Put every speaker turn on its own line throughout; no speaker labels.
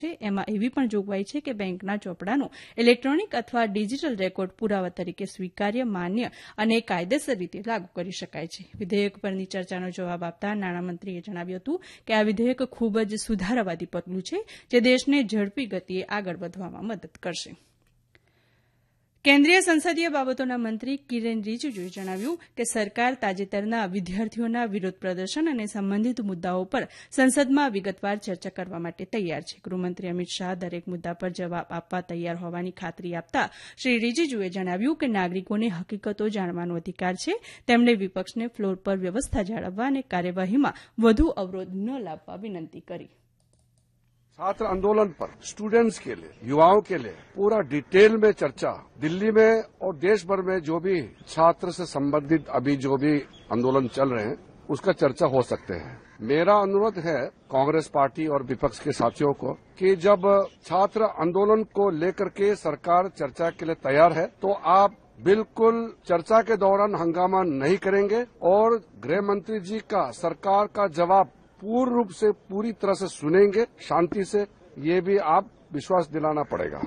એમાં એવી પણ જોગવાઈ છે કે બેંકના ચોપડાનો ઇલેક્ટ્રોનિક અથવા ડિજિટલ રેકોર્ડ પુરાવા તરીકે સ્વીકાર્ય, માન્ય અને કાયદેસર રીતે લાગુ કરી શકાય છે. વિધેયક પરની ચર્ચાનો જવાબ આપતા નાણામંત્રીએ જણાવ્યું હતું કે આ વિધેયક ખૂબ જ સુધારાવાદી પગલું છે જે દેશને ઝડપી ગતિએ આગળ વધવામાં મદદ કરશે. કેન્દ્રીય સંસદીય બાબતોના મંત્રી કિરેન રિજિજુએ જણાવ્યું કે સરકાર તાજેતરના વિદ્યાર્થીઓના વિરોધ પ્રદર્શન અને સંબંધિત મુદ્દાઓ પર સંસદમાં વિગતવાર ચર્ચા કરવા માટે તૈયાર છે. ગૃહમંત્રી અમિત શાહ દરેક મુદ્દા પર જવાબ આપવા તૈયાર હોવાની ખાતરી આપતા શ્રી રિજિજુએ જણાવ્યું કે નાગરિકોને હકીકતો જાણવાનો અધિકાર છે. તેમણે વિપક્ષને ફ્લોર પર વ્યવસ્થા જાળવવા અને કાર્યવાહીમાં વધુ અવરોધ ન લાવવા વિનંતી કરી.
छात्र आंदोलन पर स्टूडेंट्स के लिए, युवाओं के लिए पूरा डिटेल में चर्चा दिल्ली में और देश भर में जो भी छात्र से संबंधित अभी जो भी आंदोलन चल रहे हैं उसका चर्चा हो सकते हैं. मेरा अनुरोध है कांग्रेस पार्टी और विपक्ष के साथियों को कि जब छात्र आंदोलन को लेकर के सरकार चर्चा के लिए तैयार है तो आप बिल्कुल चर्चा के दौरान हंगामा नहीं करेंगे और गृह मंत्री जी का सरकार का जवाब पूर्ण रूप से पूरी तरह से सुनेंगे शांति से. ये भी आप विश्वास दिलाना पड़ेगा.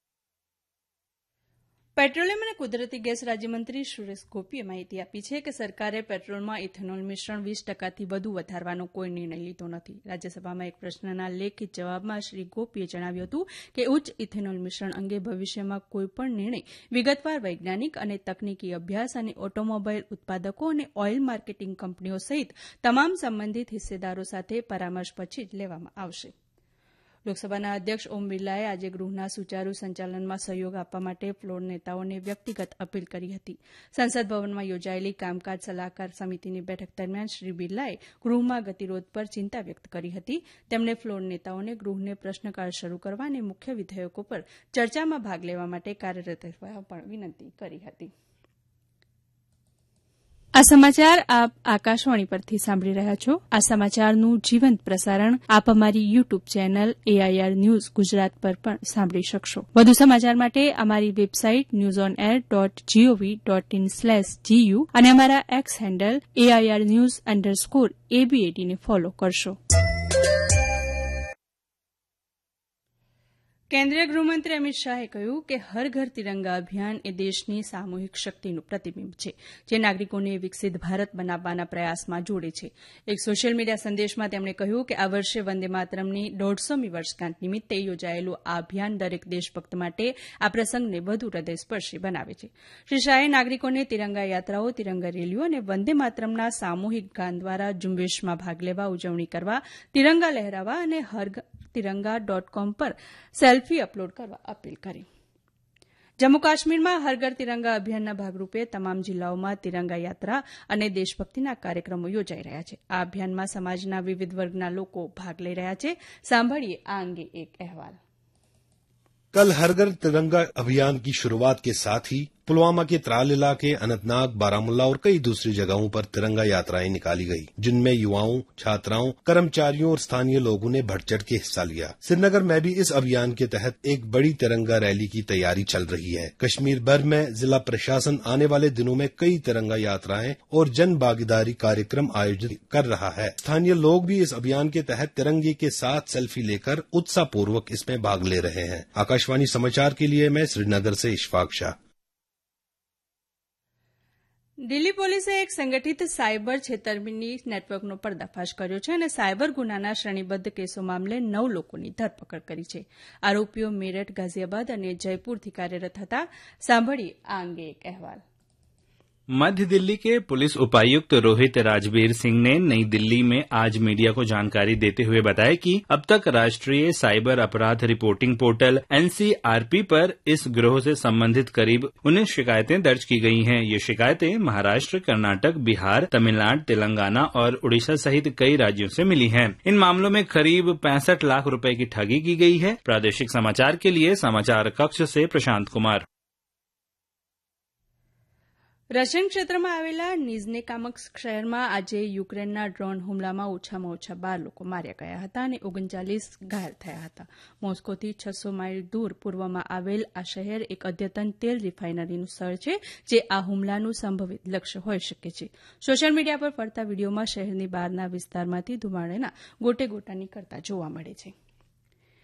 પેટ્રોલિયમ અને કુદરતી ગેસ રાજ્યમંત્રી સુરેશ ગોપીએ માહિતી આપી છે કે સરકારે પેટ્રોલમાં ઇથેનોલ મિશ્રણ 20%થી વધુ વધારવાનો કોઈ નિર્ણય લીધો નથી. રાજ્યસભામાં એક પ્રશ્નના લેખિત જવાબમાં શ્રી ગોપીએ જણાવ્યું હતું કે ઉચ્ચ ઇથેનોલ મિશ્રણ અંગે ભવિષ્યમાં કોઈપણ નિર્ણય વિગતવાર વૈજ્ઞાનિક અને તકનીકી અભ્યાસ અને ઓટોમોબાઈલ ઉત્પાદકો અને ઓઇલ માર્કેટિંગ કંપનીઓ સહિત તમામ સંબંધિત હિસ્સેદારો સાથે પરામર્શ પછી જ લેવામાં આવશે. લોકસભાના અધ્યક્ષ ઓમ બિરલાએ આજે ગૃહના સુચારુ સંચાલનમાં સહયોગ આપવા માટે ફ્લોર નેતાઓને વ્યક્તિગત અપીલ કરી હતી. સંસદ ભવનમાં યોજાયેલી કામકાજ સલાહકાર સમિતિની બેઠક દરમિયાન શ્રી બિરલાએ ગૃહમાં ગતિરોધ પર ચિંતા વ્યક્ત કરી હતી. તેમણે ફ્લોર નેતાઓને ગૃહને પ્રશ્નકાળ શરૂ કરવા અને મુખ્ય વિધેયકો પર ચર્ચામાં ભાગ લેવા માટે કાર્યરત રહેવા પણ વિનંતી કરી હતી. આ સમાચાર આપ આકાશવાણી પરથી સાંભળી રહ્યા છો. આ સમાચારનું જીવંત પ્રસારણ આપ અમારી YouTube channel AIR news Gujarat પર પણ સાંભળી શકશો. વધુ સમાચાર માટે અમારી વેબસાઇટ newsonair.gov.in/gu અને અમારા એક્સ હેન્ડલ AIR_news_ABAD ને ફોલો કરશો. કેન્દ્રીય ગૃહમંત્રી અમિત શાહે કહ્યું કે હર ઘર તિરંગા અભિયાન એ દેશની સામૂહિક શક્તિનું પ્રતિબિંબ છે જે નાગરિકોને વિકસિત ભારત બનાવવાના પ્રયાસમાં જોડે છે. એક સોશિયલ મીડિયા સંદેશમાં તેમણે કહ્યું કે આ વર્ષે વંદે માતરમની 150મી વર્ષગાંઠ નિમિત્તે યોજાયેલું આ અભિયાન દરેક દેશભક્ત માટે આ પ્રસંગને વધુ હૃદયસ્પર્શી બનાવે છે. શ્રી શાહે નાગરિકોને તિરંગા યાત્રાઓ, તિરંગા રેલીઓ અને વંદે માતરમના સામૂહિક ગાન દ્વારા ઝુંબેશમાં ભાગ લેવા, ઉજવણી કરવા, તિરંગા લહેરાવા અને હરતિરંગા.com પર સેલ્ફી અપલોડ કરવા અપીલ કરી. જમ્મુ કાશ્મીરમાં હર ઘર તિરંગા અભિયાનના ભાગરૂપે તમામ જિલ્લાઓમાં તિરંગા યાત્રા અને દેશભક્તિના કાર્યક્રમો યોજાઈ રહ્યા છે. આ અભિયાનમાં સમાજના વિવિધ વર્ગના લોકો ભાગ લઈ રહ્યા છે. સાંભળીએ આ અંગે એક અહેવાલ.
कल हर घर तिरंगा अभियान की शुरुआत के साथ ही पुलवामा के त्राल इलाके, अनंतनाग, बारामुल्ला और कई दूसरी जगहों पर तिरंगा यात्राएं निकाली गई, जिनमें युवाओं, छात्राओं, कर्मचारियों और स्थानीय लोगों ने बढ़-चढ़ के हिस्सा लिया. श्रीनगर में भी इस अभियान के तहत एक बड़ी तिरंगा रैली की तैयारी चल रही है. कश्मीर भर में जिला प्रशासन आने वाले दिनों में कई तिरंगा यात्राएं और जन भागीदारी कार्यक्रम आयोजित कर रहा है. स्थानीय लोग भी इस अभियान के तहत तिरंगे के साथ सेल्फी लेकर उत्साहपूर्वक इसमें भाग ले रहे हैं. आकाशवाणी समाचार के लिए मैं श्रीनगर से इशफाक शाह.
દિલ્હી પોલીસે એક સંગઠિત સાયબર છેતરપિંડી નેટવર્કનો પર્દાફાશ કર્યો છે અને સાયબર ગુનાના શ્રેણીબદ્ધ કેસો મામલે 9 લોકોની ધરપકડ કરી છે. આરોપીઓ મેરઠ, ગાઝિયાબાદ અને જયપુરથી કાર્યરત હતા. સાંભળીએ આ અંગે એક અહેવાલ.
मध्य दिल्ली के पुलिस उपायुक्त रोहित राजबीर सिंह ने नई दिल्ली में आज मीडिया को जानकारी देते हुए बताया कि अब तक राष्ट्रीय साइबर अपराध रिपोर्टिंग पोर्टल NCRP पर इस गिरोह से संबंधित करीब 19 शिकायतें दर्ज की गई हैं. ये शिकायतें महाराष्ट्र, कर्नाटक, बिहार, तमिलनाडु, तेलंगाना और उड़ीसा सहित कई राज्यों से मिली हैं. इन मामलों में करीब 65 लाख रुपए की ठगी की गई है. प्रादेशिक समाचार के लिए समाचार कक्ष से प्रशांत कुमार.
રશિયન ક્ષેત્રમાં આવેલા નિઝનેકામસ્ક શહેરમાં આજે યુક્રેનના ડ્રોન હુમલામાં ઓછામાં ઓછા 12 લોકો માર્યા ગયા હતા અને 39 ઘાયલ થયા હતા. મોસ્કોથી 600 માઇલ દૂર પૂર્વમાં આવેલ આ શહેર એક અદ્યતન તેલ રિફાઇનરીનું સ્થળ છે જે આ હુમલાનું સંભવિત લક્ષ્ય હોઈ શકે છે. સોશિયલ મીડિયા પર ફરતા વિડીયોમાં શહેરની બહારના વિસ્તારમાંથી ધુમાડાના ગોટે ગોટા નીકળતા જોવા મળે છે.